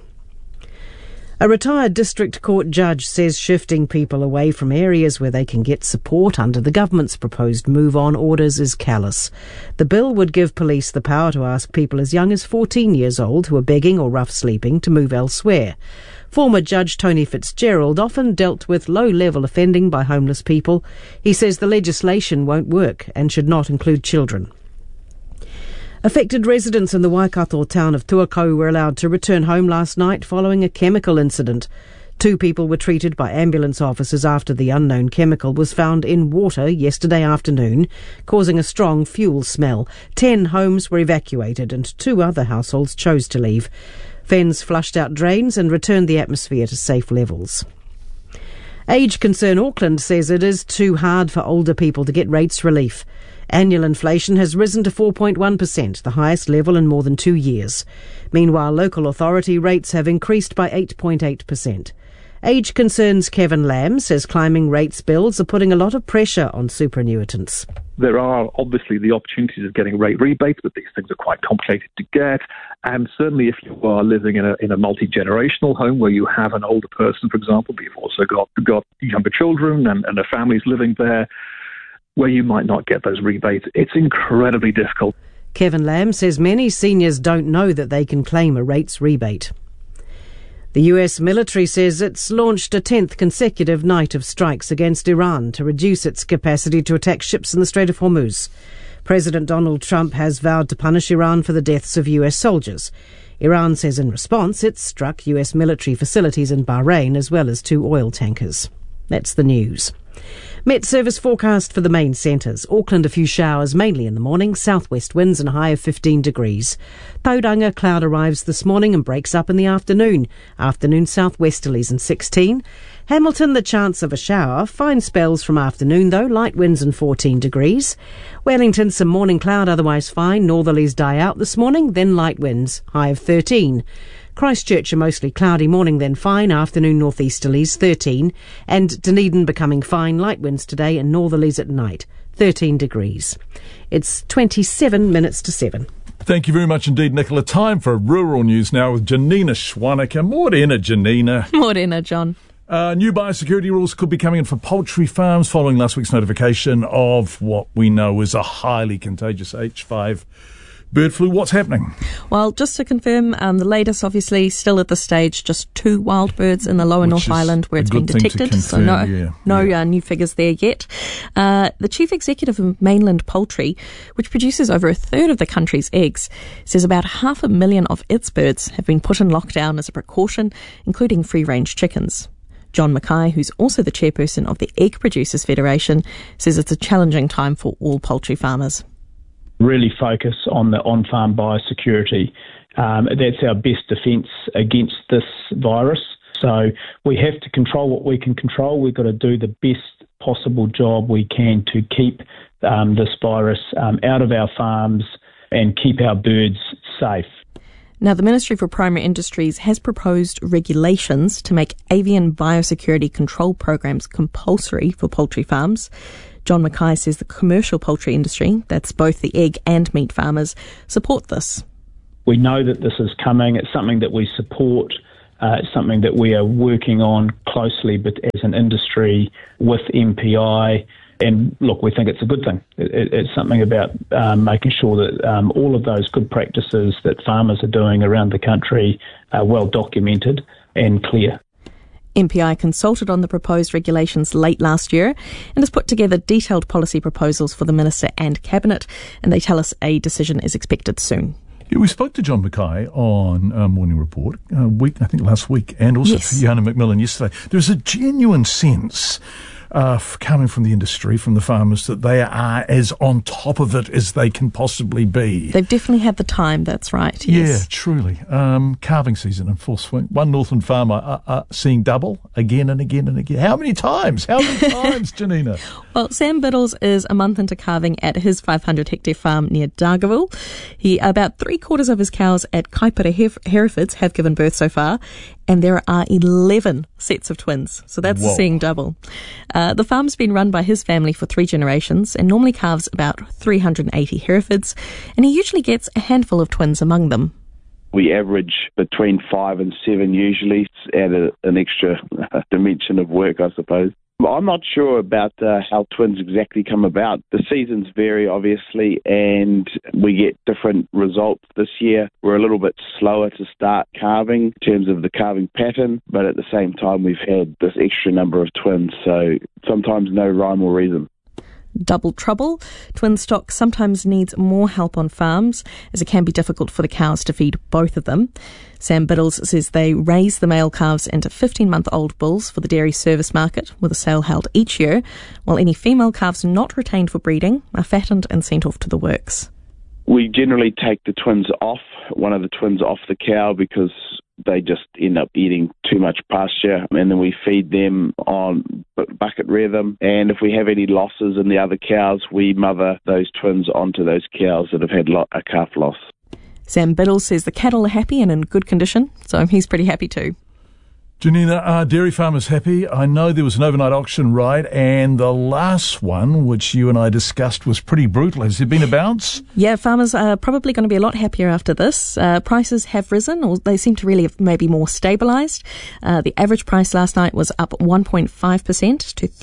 A retired district court judge says shifting people away from areas where they can get support under the government's proposed move-on orders is callous. The bill would give police the power to ask people as young as 14 years old who are begging or rough sleeping to move elsewhere. Former Judge Tony Fitzgerald often dealt with low-level offending by homeless people. He says the legislation won't work and should not include children. Affected residents in the Waikato town of Tuakau were allowed to return home last night following a chemical incident. 2 people were treated by ambulance officers after the unknown chemical was found in water yesterday afternoon, causing a strong fuel smell. 10 homes were evacuated and 2 other households chose to leave. Fens flushed out drains and returned the atmosphere to safe levels. Age Concern Auckland says it is too hard for older people to get rates relief. Annual inflation has risen to 4.1%, the highest level in more than 2 years. Meanwhile, local authority rates have increased by 8.8%. Age Concerns Kevin Lamb says climbing rates bills are putting a lot of pressure on superannuitants. There are obviously the opportunities of getting rate rebates, but these things are quite complicated to get. And certainly if you are living in a multi-generational home where you have an older person, for example, but you've also got younger children and a family's living there, where you might not get those rebates, it's incredibly difficult. Kevin Lamb says many seniors don't know that they can claim a rates rebate. The US military says it's launched a 10th consecutive night of strikes against Iran to reduce its capacity to attack ships in the Strait of Hormuz. President Donald Trump has vowed to punish Iran for the deaths of US soldiers. Iran says in response it's struck US military facilities in Bahrain as well as 2 oil tankers. That's the news. Met Service forecast for the main centres. Auckland, a few showers, mainly in the morning. Southwest winds and a high of 15 degrees. Tauranga, cloud arrives this morning and breaks up in the afternoon. Afternoon southwesterlies and 16. Hamilton, the chance of a shower. Fine spells from afternoon though. Light winds and 14 degrees. Wellington, some morning cloud, otherwise fine. Northerlies die out this morning, then light winds. High of 13. Christchurch, a mostly cloudy morning, then fine. Afternoon northeasterlies, 13. And Dunedin becoming fine. Light winds today and northerlies at night, 13 degrees. It's 27 minutes to 7. Thank you very much indeed, Nicola. Time for rural news now with Janina Schwannecker. Morena, Janina. Morena, John. New biosecurity rules could be coming in for poultry farms following last week's notification of what we know is a highly contagious H5 bird flu. What's happening? Well, just to confirm, the latest, obviously, still at this stage, just 2 wild birds in the lower North Island where it's been detected. So no new figures there yet. The chief executive of Mainland Poultry, which produces over a third of the country's eggs, says about 500,000 of its birds have been put in lockdown as a precaution, including free-range chickens. John Mackay, who's also the chairperson of the Egg Producers Federation, says it's a challenging time for all poultry farmers. Really focus on the on-farm biosecurity. That's our best defence against this virus. So we have to control what we can control. We've got to do the best possible job we can to keep this virus out of our farms and keep our birds safe. Now, the Ministry for Primary Industries has proposed regulations to make avian biosecurity control programs compulsory for poultry farms. John Mackay says the commercial poultry industry, that's both the egg and meat farmers, support this. We know that this is coming. It's something that we support. It's something that we are working on closely, but as an industry with MPI. And look, we think it's a good thing. It's something about making sure that all of those good practices that farmers are doing around the country are well documented and clear. MPI consulted on the proposed regulations late last year and has put together detailed policy proposals for the Minister and Cabinet, and they tell us a decision is expected soon. Yeah, we spoke to John Mackay on Morning Report last week, and also to Fiona McMillan yesterday. There's a genuine sense coming from the industry, from the farmers, that they are as on top of it as they can possibly be. They've definitely had the time, that's right. Yes. Yeah, truly. Calving season in full swing. One Northland farmer seeing double again and again and again. How many times? Janina? Well, Sam Biddles is a month into calving at his 500-hectare farm near Dargaville. About 3/4 of his cows at Kaipara Herefords have given birth so far, and there are 11 sets of twins. So that's seeing double. The farm's been run by his family for 3 generations and normally calves about 380 Herefords, and he usually gets a handful of twins among them. We average between 5 and 7 usually. It's added an extra dimension of work, I suppose. I'm not sure about how twins exactly come about. The seasons vary, obviously, and we get different results. This year, we're a little bit slower to start calving in terms of the calving pattern, but at the same time, we've had this extra number of twins, so sometimes no rhyme or reason. Double trouble. Twin stock sometimes needs more help on farms, as it can be difficult for the cows to feed both of them. Sam Biddles says they raise the male calves into 15-month-old bulls for the dairy service market, with a sale held each year, while any female calves not retained for breeding are fattened and sent off to the works. We generally take the twins off, one of the twins off the cow, because they just end up eating too much pasture, and then we feed them on bucket rhythm, and if we have any losses in the other cows, we mother those twins onto those cows that have had a calf loss. Sam Biddles says the cattle are happy and in good condition, so he's pretty happy too. Janina, are dairy farmers happy? I know there was an overnight auction, right? And the last one, which you and I discussed, was pretty brutal. Has there been a bounce? Yeah, farmers are probably going to be a lot happier after this. Prices have risen, or they seem to really have maybe more stabilised. The average price last night was up 1.5% to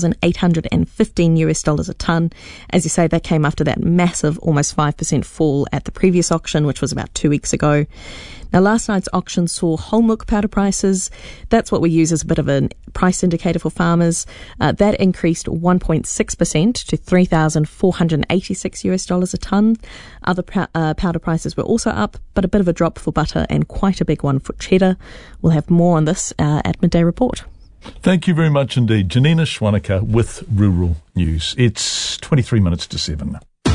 $3,815 a tonne. As you say, that came after that massive, almost 5% fall at the previous auction, which was about 2 weeks ago. Now, last night's auction saw whole milk powder prices. That's what we use as a bit of a price indicator for farmers. That increased 1.6% to $3,486 a tonne. Other powder prices were also up, but a bit of a drop for butter and quite a big one for cheddar. We'll have more on this at Midday Report. Thank you very much indeed. Janina Schwanneker with Rural News. It's 23 minutes to 7.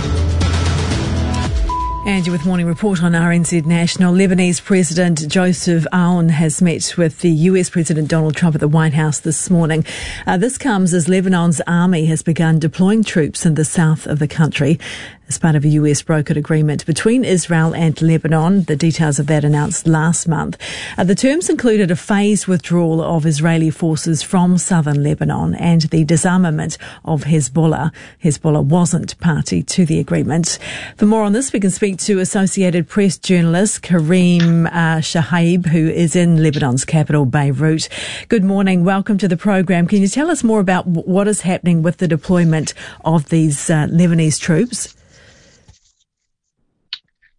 And you're with Morning Report on RNZ National. Lebanese President Joseph Aoun has met with the US President Donald Trump at the White House this morning. This comes as Lebanon's army has begun deploying troops in the south of the country as part of a US brokered agreement between Israel and Lebanon. The details of that announced last month. The terms included a phased withdrawal of Israeli forces from southern Lebanon and the disarmament of Hezbollah. Hezbollah wasn't party to the agreement. For more on this, we can speak to Associated Press journalist Kareem Shahaib, who is in Lebanon's capital, Beirut. Good morning. Welcome to the program. Can you tell us more about what is happening with the deployment of these Lebanese troops?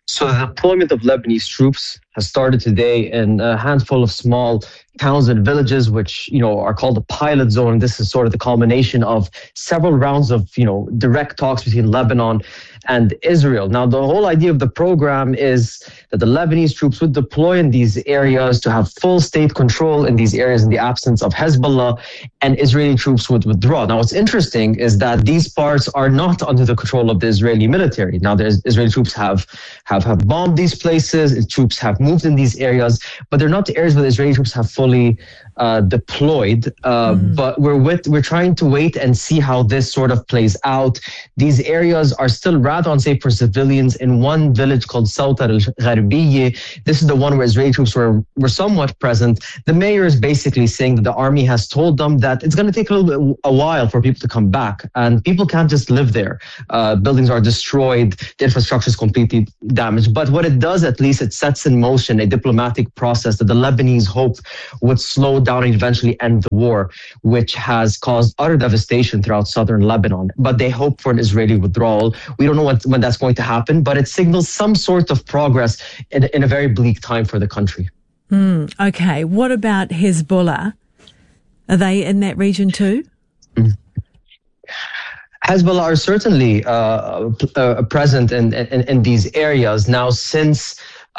So the deployment of Lebanese troops has started today in a handful of small towns and villages, which, are called the pilot zone. This is sort of the culmination of several rounds of, direct talks between Lebanon and Israel. Now, the whole idea of the program is that the Lebanese troops would deploy in these areas to have full state control in these areas in the absence of Hezbollah, and Israeli troops would withdraw. Now, what's interesting is that these parts are not under the control of the Israeli military. Now, Israeli troops have bombed these places, troops have moved in these areas, but they're not the areas where the Israeli troops have fully deployed. But we're trying to wait and see how this sort of plays out. These areas are still rather unsafe for civilians. In one village called Sawtar al-Gharbiyya, this is the one where Israeli troops were somewhat present. The mayor is basically saying that the army has told them that it's going to take a while for people to come back, and people can't just live there. Buildings are destroyed, the infrastructure is completely damaged. But what it does, at least, it sets in motion a diplomatic process that the Lebanese hope would slow down and eventually end the war, which has caused utter devastation throughout southern Lebanon. But they hope for an Israeli withdrawal. We don't know when that's going to happen, but it signals some sort of progress in a very bleak time for the country. Okay. What about Hezbollah? Are they in that region too? Hezbollah are certainly present in these areas. Now, since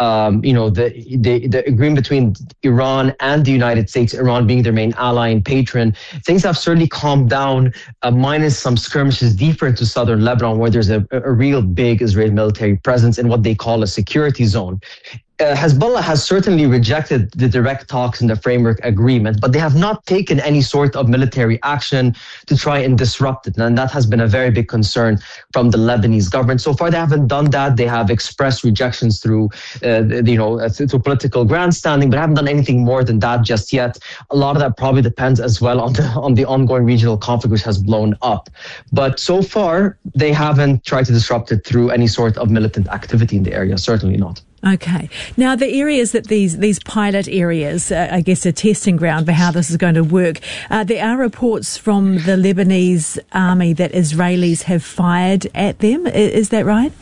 the agreement between Iran and the United States, Iran being their main ally and patron, things have certainly calmed down, minus some skirmishes deeper into southern Lebanon, where there's a real big Israeli military presence in what they call a security zone. Hezbollah has certainly rejected the direct talks in the framework agreement, but they have not taken any sort of military action to try and disrupt it. And that has been a very big concern from the Lebanese government. So far, they haven't done that. They have expressed rejections through political grandstanding, but haven't done anything more than that just yet. A lot of that probably depends as well on the ongoing regional conflict, which has blown up. But so far, they haven't tried to disrupt it through any sort of militant activity in the area. Certainly not. Okay. Now, the areas that these pilot areas, I guess, a testing ground for how this is going to work. There are reports from the Lebanese army that Israelis have fired at them. Is that right?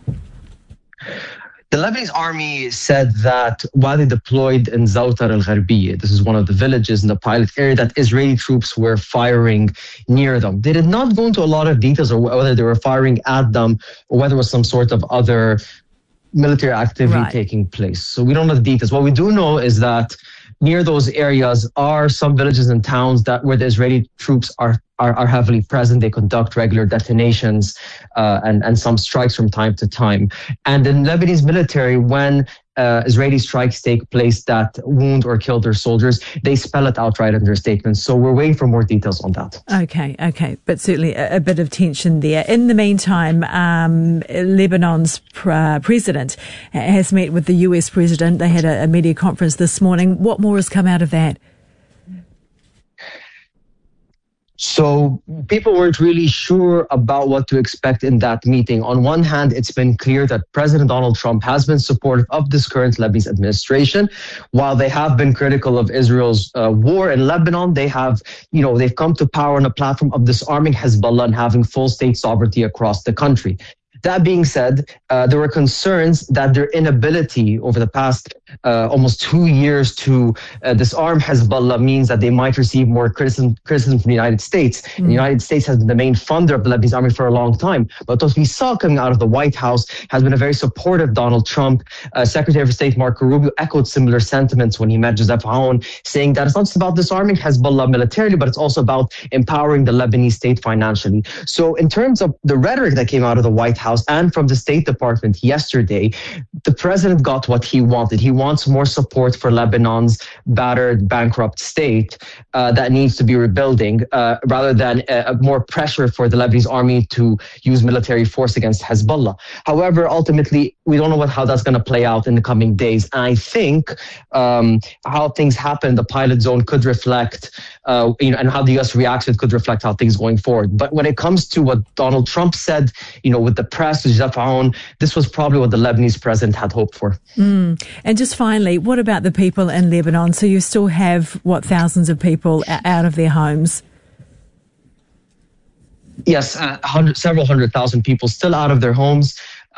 The Lebanese army said that while they deployed in Sawtar al-Gharbiyya, this is one of the villages in the pilot area, that Israeli troops were firing near them. They did not go into a lot of details or whether they were firing at them or whether it was some sort of other military activity taking place. So we don't know the details. What we do know is that near those areas are some villages and towns where the Israeli troops are heavily present. They conduct regular detonations and some strikes from time to time. And in Lebanese military, when Israeli strikes take place that wound or kill their soldiers, they spell it outright in their statements. So we're waiting for more details on that. Okay. But certainly a bit of tension there. In the meantime, Lebanon's president has met with the US president. They had a media conference this morning. What more has come out of that? So people weren't really sure about what to expect in that meeting. On one hand, it's been clear that President Donald Trump has been supportive of this current Lebanese administration. While they have been critical of Israel's war in Lebanon, they've come to power on a platform of disarming Hezbollah and having full state sovereignty across the country. That being said, there were concerns that their inability over the past almost 2 years to disarm Hezbollah means that they might receive more criticism from the United States. Mm. The United States has been the main funder of the Lebanese army for a long time. But what we saw coming out of the White House has been a very supportive Donald Trump. Secretary of State Marco Rubio echoed similar sentiments when he met Joseph Aoun, saying that it's not just about disarming Hezbollah militarily, but it's also about empowering the Lebanese state financially. So in terms of the rhetoric that came out of the White House and from the State Department yesterday, the president got what he wanted. He wants more support for Lebanon's battered, bankrupt state that needs to be rebuilding, rather than more pressure for the Lebanese army to use military force against Hezbollah. However, ultimately, we don't know how that's going to play out in the coming days. And I think how things happen in the pilot zone could reflect, and how the U.S. reacts to it could reflect how things going forward. But when it comes to what Donald Trump said, with the press, with Joseph Aoun, this was probably what the Lebanese president had hoped for. And just finally, what about the people in Lebanon? So you still have, thousands of people out of their homes? Yes, several 100,000 people still out of their homes.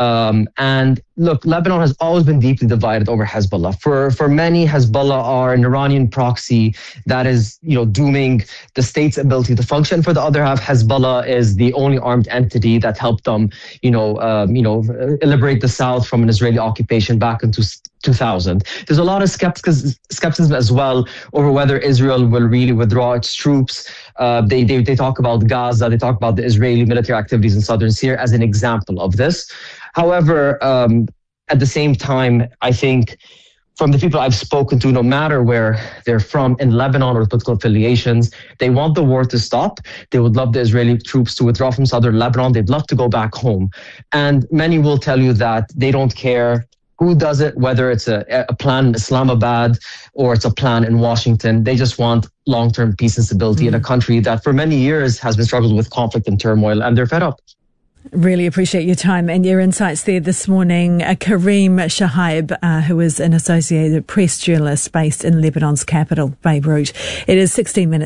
And look, Lebanon has always been deeply divided over Hezbollah. For many, Hezbollah are an Iranian proxy that is, dooming the state's ability to function. For the other half, Hezbollah is the only armed entity that helped them, liberate the South from an Israeli occupation back in 2000. There's a lot of skepticism as well over whether Israel will really withdraw its troops. They talk about Gaza, they talk about the Israeli military activities in southern Syria as an example of this. However, at the same time, I think from the people I've spoken to, no matter where they're from in Lebanon or political affiliations, they want the war to stop. They would love the Israeli troops to withdraw from southern Lebanon. They'd love to go back home. And many will tell you that they don't care who does it, whether it's a plan in Islamabad or it's a plan in Washington. They just want long-term peace and stability in a country that for many years has been struggling with conflict and turmoil, and they're fed up. Really appreciate your time and your insights there this morning. Kareem Shahaib, who is an Associated Press journalist based in Lebanon's capital, Beirut. It is 16 minutes.